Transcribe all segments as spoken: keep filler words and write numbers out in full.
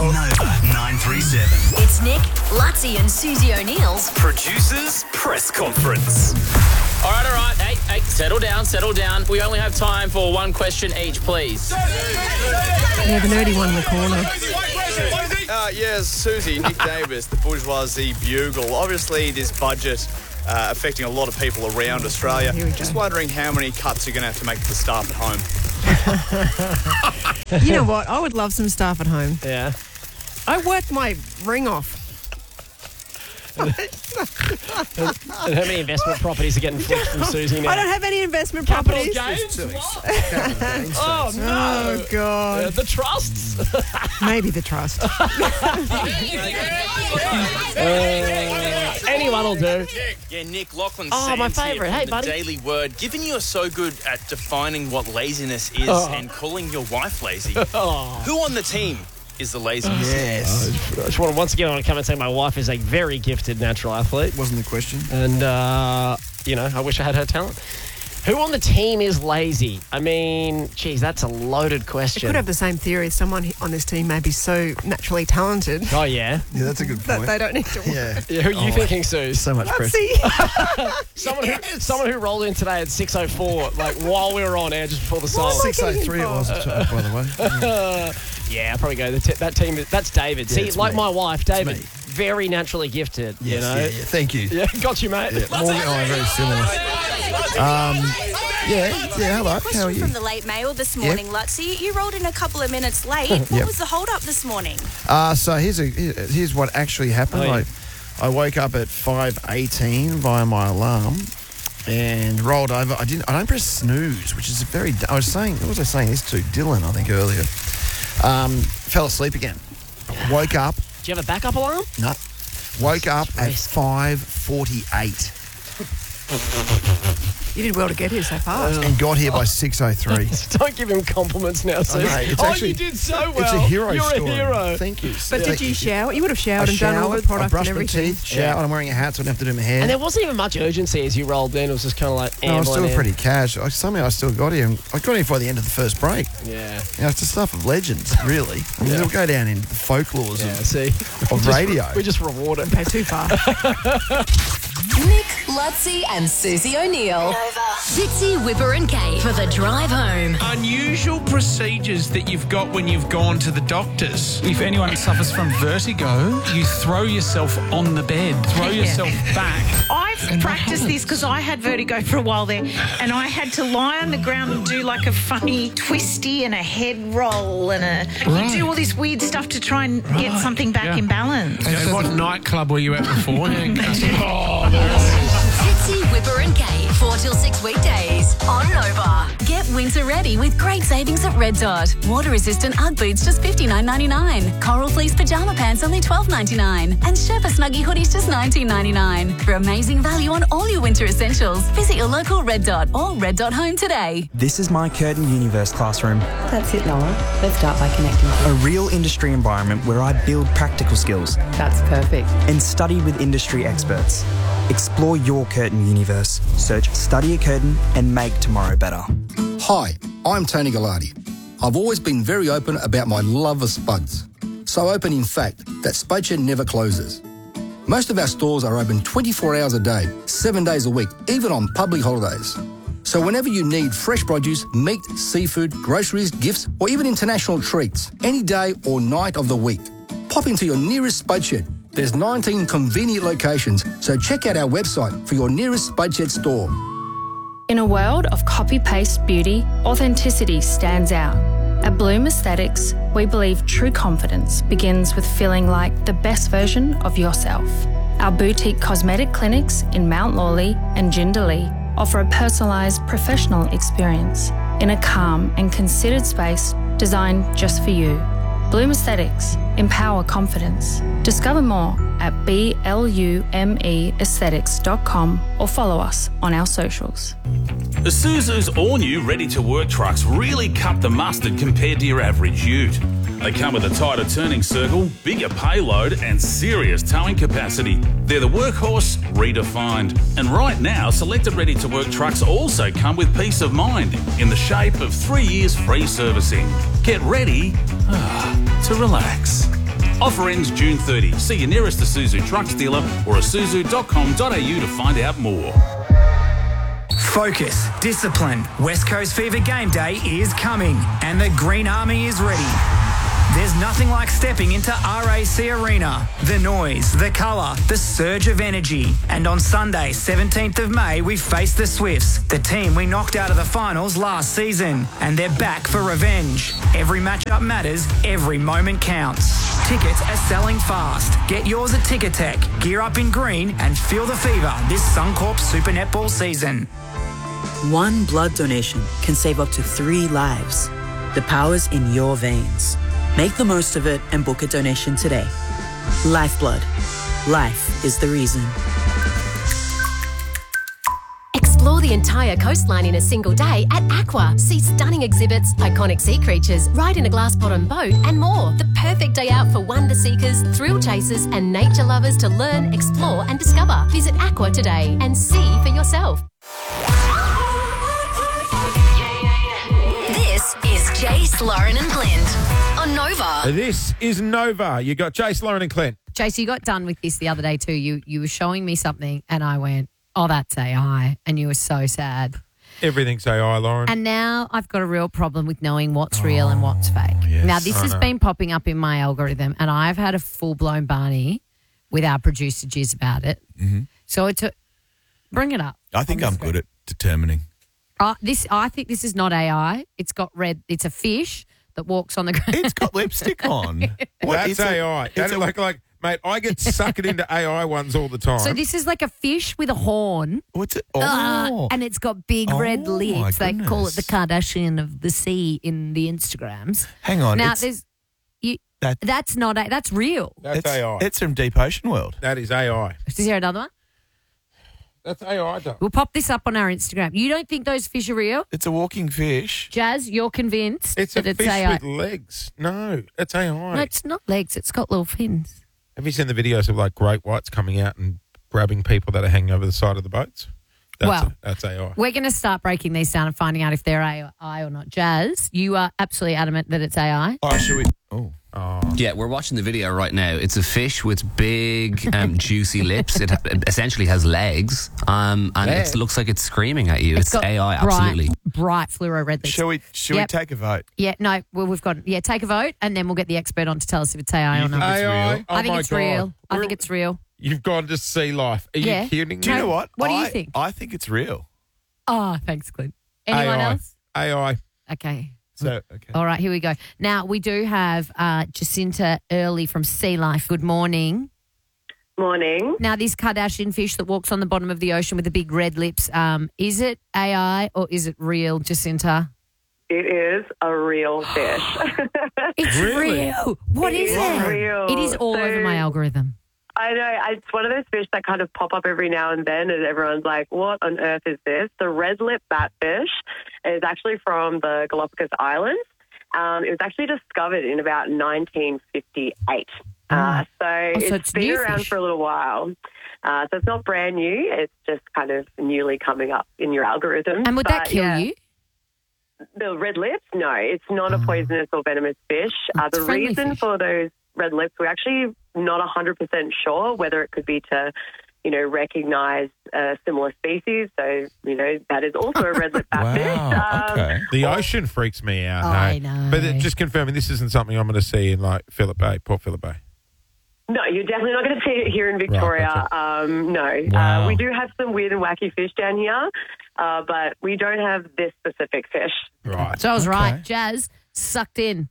Nova nine three seven. It's Nick, Lutzi and Susie O'Neill's Producers Press Conference. All right, all right. Hey, hey, settle down, settle down. We only have time for one question each, please. We have a nerdy one in the corner. Uh, yes, Susie, Nick Davis, the Bourgeoisie Bugle. Obviously, this budget uh, affecting a lot of people around Australia. Here we go. Just wondering how many cuts you're going to have to make to the staff at home. You know what? I would love some staff at home. Yeah. I worked my ring off. And how many investment properties are getting flicked from Susie now? I don't have any investment Capital properties. gains? What? Oh, no. Oh, God. Uh, the trusts? Maybe the trust. uh, anyone will do. Yeah, Nick, Lachlan Oh, Sands my here favourite. from Hey, the buddy. Daily Word. Given you are so good at defining what laziness is Oh. and calling your wife lazy, Oh. who on the team is the laziest? Yes. I just want to, once again, I want to come and say my wife is a very gifted natural athlete. Wasn't the question. And, uh, you know, I wish I had her talent. Who on the team is lazy? I mean, geez, that's a loaded It question. could have the same theory. Someone on this team may be so naturally talented Oh, yeah? Yeah, that's a good that point. they don't need to work. Yeah. Yeah, who are you Oh, thinking, Sue? So much pressure. See? Someone, who, someone who rolled in today at six oh four, like, while we were on air just before the song. am I six oh three it was, uh, by the way. Yeah, I'll probably go. The t- that team, that's David. Yeah, See, it's like me. my wife, David, me. very naturally gifted, you Yes, know? yeah, yeah. Thank you. Yeah, got you, mate. Yeah, Morgan and I are very similar. Um, yeah, yeah, hello. How are Question you? from the late mail this morning, Lutzi. You rolled in a couple of minutes late. What Yep. was the hold up this morning? Uh, so here's a here's what actually happened. Oh, yeah. I I woke up at five eighteen via my alarm and rolled over. I didn't. I don't press snooze, which is a very. I was saying. What was I saying this to Dylan? I think earlier. Um, fell asleep again. Woke up. Do you have a backup alarm? No. Woke up at Risk. five forty-eight You did well to get here so fast. and got here by six oh three. Don't give him compliments now, Sue. mate, it's oh, actually- you did so well. It's a hero You're story. a hero. Thank you. But did you shower? You would have I showered and done all the showered, I product brushed and my everything. teeth, showered. I'm wearing a hat, so I don't have to do my hair. And there wasn't even much urgency as you rolled in. It was just kind of like no, I was ambling still in. pretty cash. I, somehow I still got here. I got here by the end of the first break. Yeah. You know, it's the stuff of legends, really. I mean, Yeah. it'll go down in the folklores Yeah, of, see. of radio. We just reward it. Go too far. Nick, Lutzi and Susie O'Neill. Nova. Fitzy, Whipper and Kate for the drive home. Unusual procedures that you've got when you've gone to the doctors. If anyone suffers from vertigo, you throw yourself on the bed, throw yourself back. I've practiced this because I had vertigo for a while there, and I had to lie on the ground and do like a funny twisty and a head roll and a Right. you do all this weird stuff to try and get Right, something back yeah. in balance. Okay, what nightclub were you at beforehand? Oh, Fitzy, Whipper and Kate, four till six weekdays on Nova. Get winter ready with great savings at Red Dot. Water-resistant Ugg boots just fifty-nine ninety-nine. Coral fleece pajama pants only twelve ninety-nine. And Sherpa Snuggie hoodies just nineteen ninety-nine. For amazing value on all your winter essentials, visit your local Red Dot or Red Dot Home today. This is my Curtin Universe classroom. That's it, Noah. Let's start by connecting. A real industry environment where I build practical skills That's perfect. and study with industry experts. Explore your Curtin universe. Search Study at Curtin and make tomorrow better. Hi, I'm Tony Gallardi. I've always been very open about my love of spuds. So open, in fact, that Spudshed never closes. Most of our stores are open twenty-four hours a day, seven days a week, even on public holidays. So whenever you need fresh produce, meat, seafood, groceries, gifts, or even international treats, any day or night of the week, pop into your nearest Spudshed. There's nineteen convenient locations, so check out our website for your nearest Spudshed store. In a world of copy-paste beauty, authenticity stands out. At Bloom Aesthetics, we believe true confidence begins with feeling like the best version of yourself. Our boutique cosmetic clinics in Mount Lawley and Jindalee offer a personalised professional experience in a calm and considered space designed just for you. Bloom Aesthetics. Empower confidence. Discover more at B L U M E aesthetics dot com or follow us on our socials. Isuzu's all-new ready-to-work trucks really cut the mustard compared to your average ute. They come with a tighter turning circle, bigger payload and serious towing capacity. They're the workhorse redefined. And right now, selected ready-to-work trucks also come with peace of mind in the shape of three years free servicing. Get ready ah, to relax. Offer ends June thirtieth. See your nearest Isuzu Trucks dealer or isuzu dot com dot a u to find out more. Focus, discipline. West Coast Fever Game Day is coming and the Green Army is ready. There's nothing like stepping into R A C Arena. The noise, the colour, the surge of energy. And on Sunday, seventeenth of May, we face the Swifts, the team we knocked out of the finals last season. And they're back for revenge. Every matchup matters, every moment counts. Tickets are selling fast. Get yours at Ticketek. Gear up in green and feel the fever this Suncorp Super Netball season. One blood donation can save up to three lives. The power's in your veins. Make the most of it and book a donation today. Lifeblood. Life is the reason. Explore the entire coastline in a single day at Aqua. See stunning exhibits, iconic sea creatures, ride in a glass-bottom boat and more. The perfect day out for wonder seekers, thrill chasers and nature lovers to learn, explore and discover. Visit Aqua today and see for yourself. This is Jace, Lauren and Clint on Nova. This is Nova. You got Jace, Lauren and Clint. Jace, you got done with this the other day too. You you were showing me something and I went, oh, that's A I. And you were so sad. Everything's A I, Lauren. And now I've got a real problem with knowing what's real and what's fake. yes, now, this I has know. been popping up in my algorithm and I've had a full-blown Barney with our producer Jiz about it. Mm-hmm. So it took, bring it up. I think I'm good at determining. Uh, this, I think this is not A I. It's got red. It's a fish that walks on the ground. It's got lipstick on. What That's is it? A I. It's That's a- like, like, mate, I get suckered into A I ones all the time. So this is like a fish with a horn. What's it? Uh, Oh. and it's got big red Oh, my lips. They call it the goodness. Kardashian of the sea in the Instagrams. Hang on. Now it's, there's you. That- that's not a, that's real. That's it's, A I. it's from Deep Ocean World. That is A I. Is there another one? That's A I, though. We'll pop this up on our Instagram. You don't think those fish are real? It's a walking fish. Jazz, you're convinced It's a that it's fish A I. with legs. No, it's A I. No, it's not legs. It's got little fins. Have you seen the videos of like great whites coming out and grabbing people that are hanging over the side of the boats? That's Well, a, that's A I. We're going to start breaking these down and finding out if they're A I or not. Jazz, you are absolutely adamant that it's A I. Oh, should we? Oh. Yeah, we're watching the video right now. It's a fish with big, um, juicy lips. It, it essentially has legs, um, and Legs? it looks like it's screaming at you. It's, got A I, bright, absolutely. bright fluoro red lips. Shall we? Shall Yep. we take a vote? Yeah, no, well, we've got, yeah, take a vote and then we'll get the expert on to tell us if it's A I or not. A I? Oh I think my it's God. real. I We're- think it's real. You've gone to sea life. Are Yeah. you kidding Do you me? know what? What do you I- think? I think it's real. Oh, thanks, Clint. Anyone A I. else? A I. Okay. So, okay. All right, here we go. Now, we do have uh, Jacinta Early from Sea Life. Good morning. Morning. Now, this Kardashian fish that walks on the bottom of the ocean with the big red lips, um, is it A I or is it real, Jacinta? It is a real fish. It's real. What It is is it? real. It is all So- over my algorithm. I know. It's one of those fish that kind of pop up every now and then, and everyone's like, what on earth is this? The red lip batfish is actually from the Galapagos Islands. Um, it was actually discovered in about nineteen fifty-eight. Uh, so, Oh, it's so it's been new around fish. for a little while. Uh, so it's not brand new. It's just kind of newly coming up in your algorithm. And would that But, kill yeah. you? The red lips? No, it's not a poisonous or venomous fish. Uh, It's the a friendly reason fish. for those red lips, we're actually not one hundred percent sure whether it could be to, you know, recognize a similar species. So, you know, that is also a red lip batfish. Wow, Um, okay. The ocean freaks me out. I hey. know. But it, just confirming, this isn't something I'm going to see in like Phillip Bay, Port Phillip Bay. No, you're definitely not going to see it here in Victoria. um, no. Wow. Uh, we do have some weird and wacky fish down here, uh, but we don't have this specific fish. Right. So I was right. Jazz sucked in.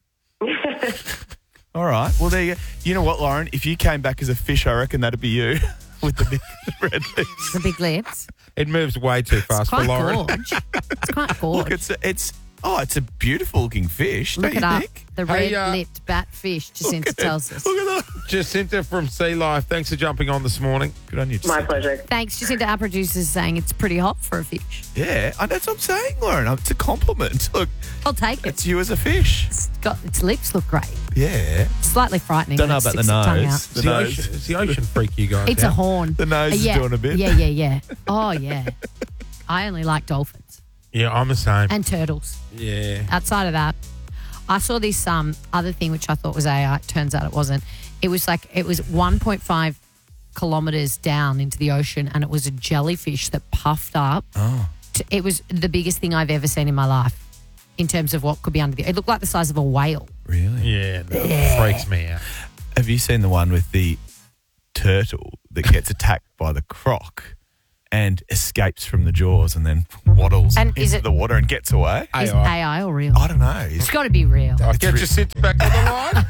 All right. Well, there you go. You know what, Lauren? If you came back as a fish, I reckon that'd be you with the big red lips. The big lips. It moves way too fast for quite Lauren. gorge. It's quite gorge. Look, it's it's oh, it's a beautiful looking fish. Look don't it you up. think? The Hey, uh, red-lipped batfish, Jacinta tells us. Jacinta from Sea Life, thanks for jumping on this morning. Good on you, My pleasure. Thanks, Jacinta. Our producer's saying it's pretty hot for a fish. Yeah, and that's what I'm saying, Lauren. It's a compliment. Look, I'll take it. it's you as a fish. It's got its lips look great. Yeah. Slightly frightening. Don't know when it about the sticks its tongue nose. out. The It's the, nose. ocean, it's the ocean freak, you guys. It's a yeah? horn. The nose Uh, is yeah. doing a bit. Yeah, yeah, yeah. Oh, yeah. I only like dolphins Yeah, I'm the same. and turtles. yeah. Outside of that, I saw this um, other thing which I thought was A I. It turns out it wasn't. It was like it was one point five kilometres down into the ocean, and it was a jellyfish that puffed up. Oh. To, it was the biggest thing I've ever seen in my life in terms of what could be under the. It looked like the size of a whale. Really? Yeah, that Yeah. freaks me out. Have you seen the one with the turtle that gets attacked by the croc and escapes from the jaws and then waddles And into is it- the water and gets away? Is A I or real? I don't know. It's got to be real. Get your sit back on the line.